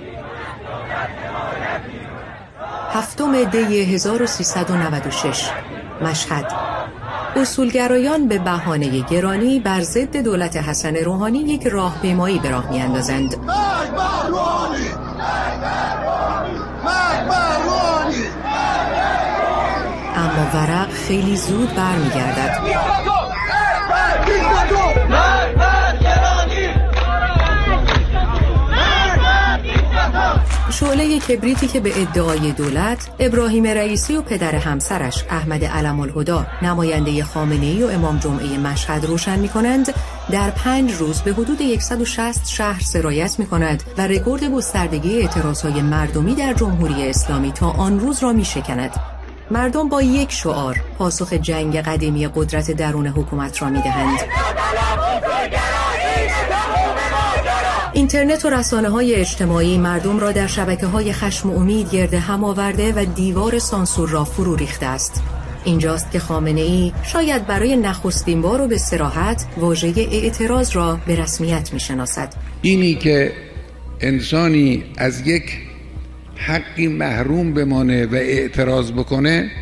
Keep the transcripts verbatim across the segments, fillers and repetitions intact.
هفتم دی هزار و سیصد و نود و شش مشهد. اصولگرایان به بهانه گرانی بر ضد دولت حسن روحانی یک راهپیمایی به راه می‌اندازند. اما ورق خیلی زود برمیگردد. شعله کبریتی که به ادعای دولت ابراهیم رئیسی و پدر همسرش احمد علم‌الهدی نماینده خامنه‌ای و امام جمعه مشهد روشن می‌کنند، در پنج روز به حدود صد و شصت شهر سرایت می‌کند و رکورد گستردگی اعتراضهای مردمی در جمهوری اسلامی تا آن روز را می‌شکند. مردم با یک شعار پاسخ جنگ قدیمی قدرت درون حکومت را می‌دهند. اینترنت و رسانه‌های اجتماعی مردم را در شبکه‌های خشم و امید گرد هم آورده و دیوار سانسور را فرو ریخته است. اینجاست که خامنه‌ای شاید برای نخستین بار و به صراحت واژه اعتراض را به رسمیت می‌شناسد. اینی که انسانی از یک حقی محروم بمانه و اعتراض بکنه،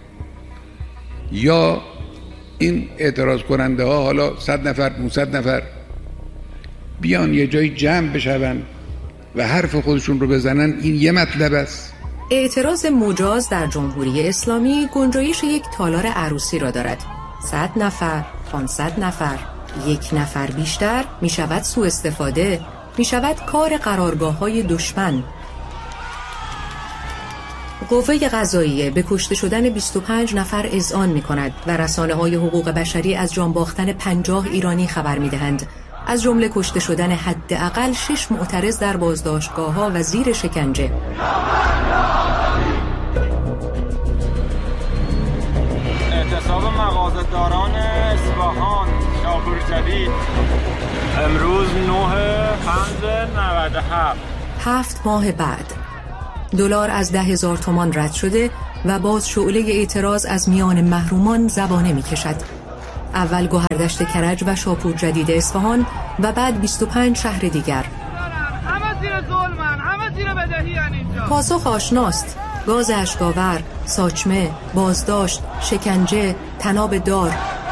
یا این اعتراض کننده ها حالا صد نفر پانصد نفر بیان یه جای جمع بشون و حرف خودشون رو بزنن، این یه مطلب است. اعتراض مجاز در جمهوری اسلامی گنجایش یک تالار عروسی را دارد. صد نفر، پانصد نفر، یک نفر بیشتر می شود سوء استفاده، می شود کار قرارگاه های دشمن. قوه قضاییه به کشته شدن بیست و پنج نفر اذعان می کند و رسانه های حقوق بشری از جان باختن پنجاه ایرانی خبر می دهند، از جمله کشته شدن حداقل شش معترض در بازداشتگاه‌ها و زیر شکنجه. اعتصاب مغازه‌داران اصفهان شاپور جدید امروز نه پنج نود و هفت. هفت ماه بعد دلار از ده هزار تومان رد شده و باز شعله اعتراض از میان محرومان زبانه می کشد. اول گوهردشت کرج و شاپور جدید اصفهان و بعد بیست و پنج شهر دیگر. همه زیر ظلمن، همه زیر بدهی ان اینجا. پاسخ آشناست: گاز اشکاور، ساچمه، بازداشت، شکنجه، طناب دار.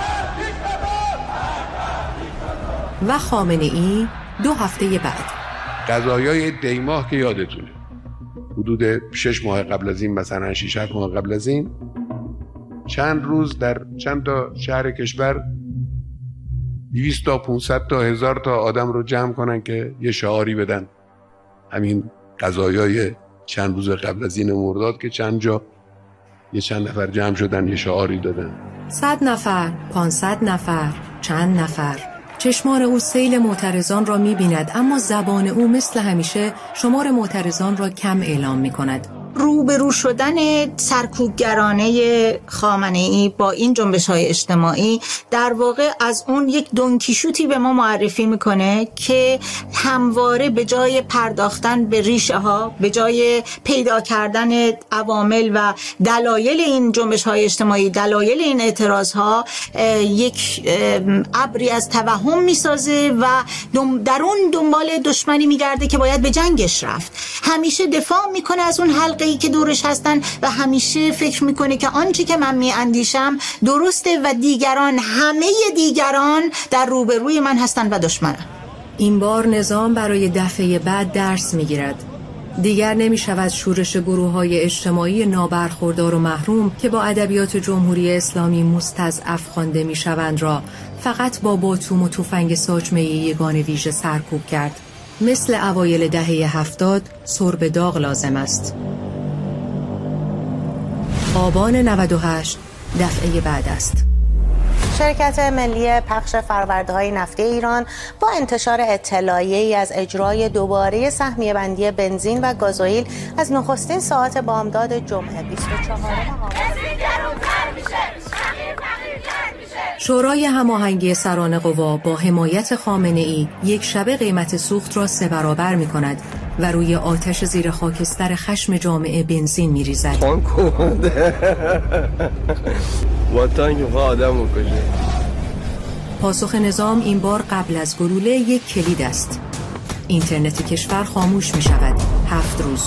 و خامنه‌ای دو هفته بعد. قضایای دیماه که یادتونه حدود شش ماه قبل از این، مثلا شش هفت ماه قبل از این، چند روز در چند تا شهر کشور دویست تا پانصد تا هزار تا آدم رو جمع کنن که یه شعاری بدن. همین قضایای چند روز قبل از این مرداد که چند جا یه چند نفر جمع شدن یه شعاری دادن. صد نفر، پانصد نفر، چند نفر. چشمان او سیل معترضان را می‌بیند، اما زبان او مثل همیشه شمار معترضان را کم اعلام می‌کند. روبرو شدن سرکوبگرانه خامنه‌ای با این جنبش‌های اجتماعی در واقع از اون یک دونکیشوتی به ما معرفی میکنه که همواره به جای پرداختن به ریشه ها، به جای پیدا کردن عوامل و دلایل این جنبش‌های اجتماعی، دلایل این اعتراض‌ها، یک ابری از توهم میسازه و در اون دنبال دشمنی میگرده که باید به جنگش رفت. همیشه دفاع میکنه از اون حلقه ای که دورش هستن و همیشه فکر میکنه که آنچه که من میاندیشم درسته و دیگران، همه دیگران در روبروی من هستن و دشمنن. این بار نظام برای دفعه بعد درس میگیرد. دیگر نمی شود شورش گروه های اجتماعی نابرخوردار و محروم که با ادبیات جمهوری اسلامی مستضعف خوانده می شوند را فقط با باتوم و تفنگ ساچمه یگان ویژه سرکوب کرد. مثل اوایل دهه هفتاد سرب داغ لازم است. آبان نود و هشت دفعه بعد است. شرکت ملی پخش فرورده‌های نفتی ایران با انتشار اطلاعیه‌ای از اجرای دوباره سهمیه بندی بنزین و گازوئیل از نخستین ساعات بامداد جمعه بیست و چهارم شورای هماهنگی سران قوا با حمایت خامنه‌ای یک شبه قیمت سوخت را سه برابر می کند و روی آتش زیر خاکستر خشم جامعه بنزین می ریزد. خان کنده با تانک آدم می‌کشه. پاسخ نظام این بار قبل از گلوله یک کلید است. اینترنت کشور خاموش می شود. هفت روز.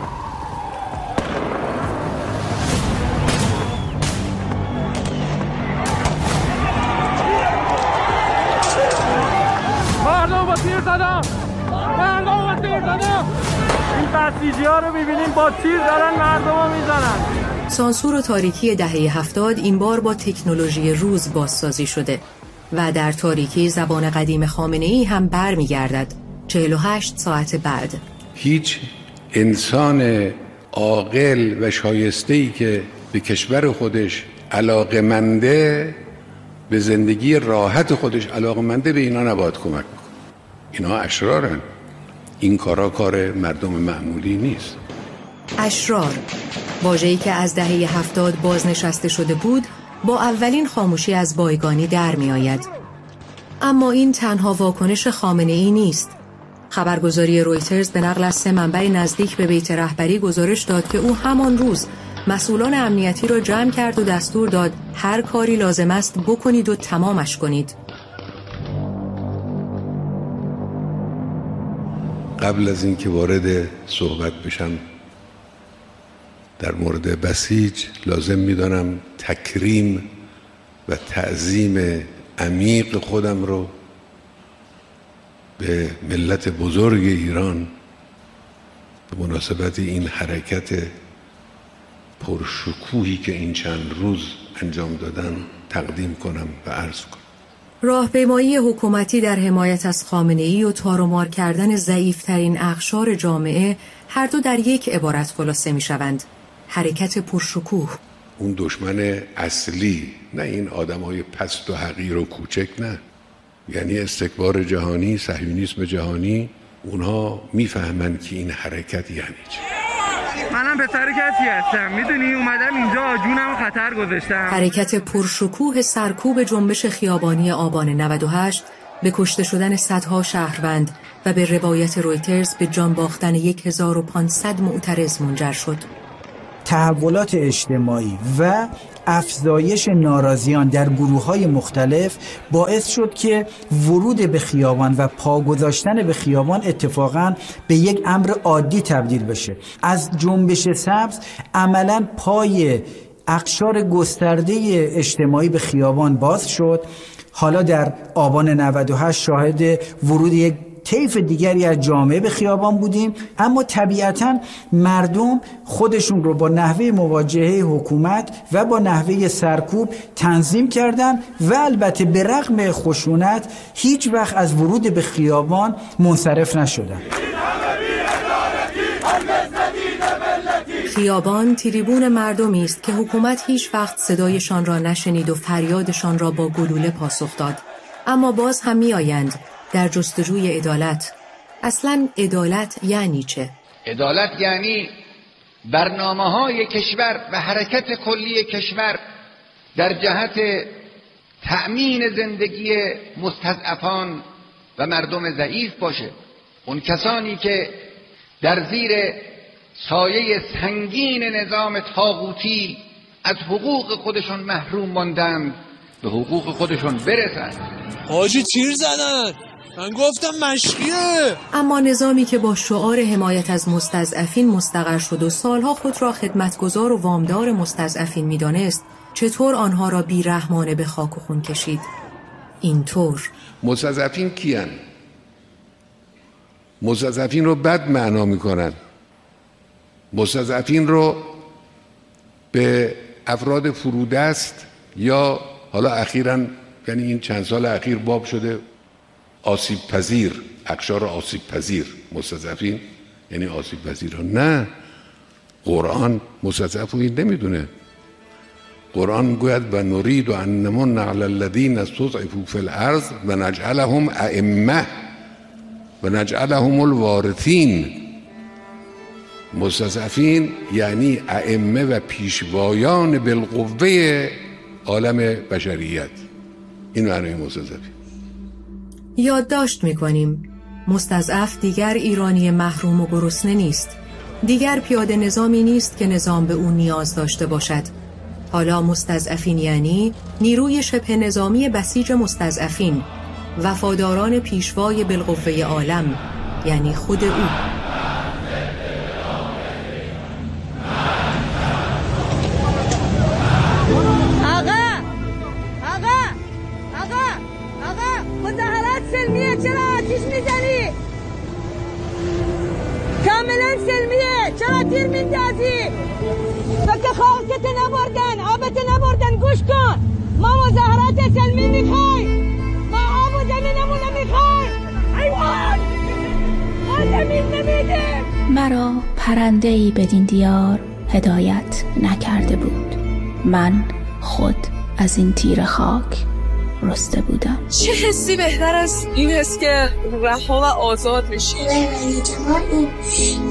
مردم با تیر زدم مردم با تیر زدم این بسیجی ها رو ببینیم با تیر دارن مردم رو میزنن. سانسور و تاریکی دهه هفتاد این بار با تکنولوژی روز بازسازی شده و در تاریکی زبان قدیم خامنه‌ای هم بر می گردد. چهل و هشت ساعت بعد هیچ انسان عاقل و شایسته‌ای که به کشور خودش علاقه‌منده، به زندگی راحت خودش علاقه‌منده، به اینا نباید کمک کنه. اینا اشرارن. این کارا کار مردم معمولی نیست. اشرار، واژه‌ای که از دهه هفتاد بازنشسته شده بود، با اولین خاموشی از بایگانی در می آید. اما این تنها واکنش خامنه‌ای نیست. خبرگزاری رویترز به نقل از سه منبع نزدیک به بیت رهبری گزارش داد که او همان روز مسئولان امنیتی را جمع کرد و دستور داد هر کاری لازم است بکنید و تمامش کنید. قبل از اینکه وارد صحبت بشم در مورد بسیج، لازم می‌دانم تکریم و تعظیم عمیق خودم رو به ملت بزرگ ایران به مناسبت این حرکت پرشکوهی که این چند روز انجام دادن تقدیم کنم و عرض کنم. راهپیمایی حکومتی در حمایت از خامنه‌ای و تارومار کردن ضعیف‌ترین اقشار جامعه هر دو در یک عبارت خلاصه می‌شوند: حرکت پرشکوه. اون دشمن اصلی، نه این آدم‌های پست و حقیر و کوچک، نه، یعنی استکبار جهانی، صهیونیسم جهانی. اونها میفهمن که این حرکت یعنی چی. منم پسر کسی هستم، میدونی اومدم اینجا جونم خطر گذاشتم. حرکت پرشکوه سرکوب جنبش خیابانی آبان نود و هشت به کشته شدن صدها شهروند و به روایت رویترز به جان باختن هزار و پانصد معترض منجر شد. تحولات اجتماعی و افزایش ناراضیان در گروه‌های مختلف باعث شد که ورود به خیابان و پا گذاشتن به خیابان اتفاقاً به یک امر عادی تبدیل بشه. از جنبش سبز عملاً پای اقشار گسترده اجتماعی به خیابان باز شد. حالا در آبان نود و هشت شاهد ورود یک طیف دیگری از جامعه به خیابان بودیم، اما طبیعتاً مردم خودشون رو با نحوه مواجهه حکومت و با نحوه سرکوب تنظیم کردن و البته به رغم خشونت هیچ وقت از ورود به خیابان منصرف نشدن. خیابان تریبون مردمی است که حکومت هیچ وقت صدایشان را نشنید و فریادشان را با گلوله پاسخ داد. اما باز هم می آیند در جستجوی عدالت. اصلاً عدالت یعنی چه؟ عدالت یعنی برنامه‌های کشور و حرکت کلی کشور در جهت تأمین زندگی مستضعفان و مردم ضعیف باشه. اون کسانی که در زیر سایه سنگین نظام طاغوتی از حقوق خودشون محروم ماندند به حقوق خودشون برسن. حاجی تیر زدن، من گفتم مشکیه. اما نظامی که با شعار حمایت از مستضعفین مستقر شد و سالها خود را خدمتگزار و وامدار مستضعفین می‌دانست، چطور آنها را بی‌رحمانه به خاک و خون کشید؟ اینطور. مستضعفین کیان؟ مستضعفین رو بد معنا می‌کنن. مستضعفین رو به افراد فرودست یا حالا اخیراً، یعنی این چند سال اخیر باب شده آسیب پذیر، اقشار آسیب پذیر مستضعفین یعنی آسیب پذیران. نه، قرآن مستضعف رو این نمیدونه. قرآن گوید و نرید و ان نمن علی الذین استضعفوا فی الارض و نجعلهم ائمه و نجعلهم الوارثین. مستضعفین یعنی ائمه و پیشوایان بالقوه عالم بشریت. این معنی مستضعفین. یادداشت می‌کنیم مستضعف دیگر ایرانی محروم و گرسنه نیست، دیگر پیاده نظامی نیست که نظام به او نیاز داشته باشد. حالا مستضعفین یعنی نیروی شبه نظامی بسیج مستضعفین، وفاداران پیشوای بالقوه عالم، یعنی خود او. سلمیه چرا آتیش میزنی؟ کاملا سلمیه چرا تیر میندازی؟ فکر خاکت نبردن آبت نبردن گوش کن ما مظاهرات سلمی میخوای ما آب و زمینمون نمیخوای ایوان ما زمین نمیدیم. مرا پرنده‌ای بدین دیار هدایت نکرده بود. من خود از این تیر خاک رسته بودم. چه حسی بهتر از این حس که رها و آزاد میشی؟